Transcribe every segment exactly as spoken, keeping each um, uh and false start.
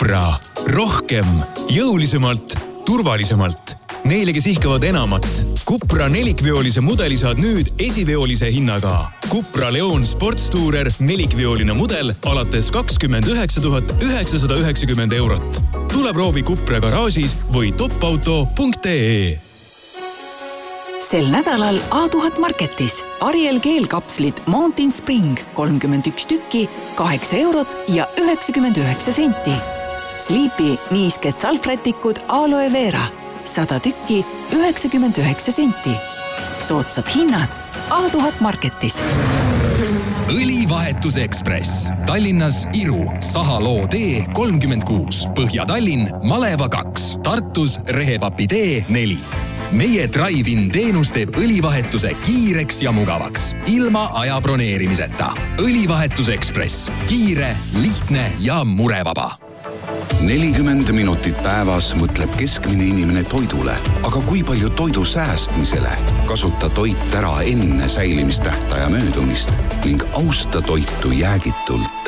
Cupra. Rohkem, jõulisemalt, turvalisemalt. Neile, kes ihkavad enamat. Cupra nelikveolise mudeli saad nüüd esiveolise hinnaga. Cupra Leon Sportstourer nelikveoline mudel alates kakskümmend üheksa tuhat üheksasada üheksakümmend eurot. Tule proovi Cupra garaažis või topauto punkt ee. Sel nädalal A tuhat Marketis Ariel keelkapslid Mountain Spring kolmkümmend üks tükki, kaheksa eurot ja üheksakümmend üheksa senti. Sleepy niisked salvrätikud Aloe Vera sada tükki, üheksakümmend üheksa senti. Soodsad hinnad A tuhat Marketis. Õlivahetus Ekspress. Tallinnas Iru, Sahaloo tee kolmkümmend kuus, Põhja-Tallinn, Maleva kaks, Tartus Rehepapi tee neli. Meie Drive-in teenus teeb õlivahetuse kiireks ja mugavaks, ilma aja broneerimiseta. Õlivahetus Ekspress. Kiire, lihtne ja murevaba. nelikümmend minutit päevas mõtleb keskmine inimene toidule, aga kui palju toidu säästmisele? Kasuta toit ära enne säilimistähtaja möödumist ning austa toitu jäägitult.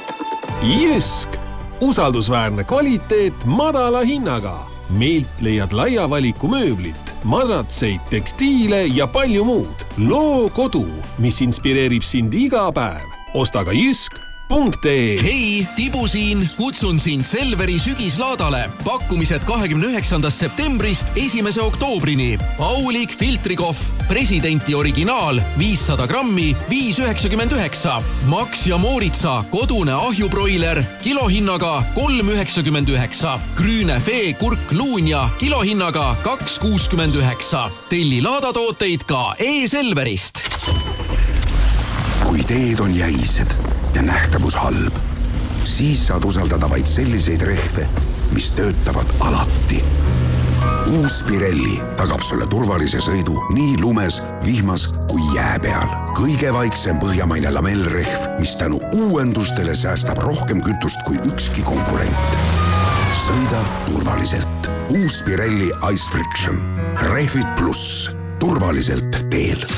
Jysk! Usaldusväärne kvaliteet madala hinnaga. Meilt leiad laia valiku mööblit, madratseid, tekstiile ja palju muud. Loo kodu, mis inspireerib sind iga päev. Osta ka jysk punkt ee. Hei, Tibu siin, kutsun sind Selveri sügislaadale. Pakkumised kahekümne üheksandast septembrist esimese oktoobrini. Aulik filtrikohv, presidenti originaal, viissada grammi, viis üheksakümmend üheksa. Max ja Mooritsa, kodune ahjubroiler, kilohinnaga kolm üheksakümmend üheksa. Grüne Fee kurk luunja, kilohinnaga kaks kuuskümmend üheksa. Telli laadatooteid ka e-Selverist. Kui teed on jäised ja nähtavus halb, siis saad usaldada vaid selliseid rehve, mis töötavad alati. Uus Pirelli tagab sulle turvalise sõidu nii lumes, vihmas kui jää peal. Kõige vaiksem põhjamaine lamellrehv, mis tänu uuendustele säästab rohkem kütust kui ükski konkurent. Sõida turvaliselt. Uus Pirelli Ice Friction. Rehvid pluss. Turvaliselt teel.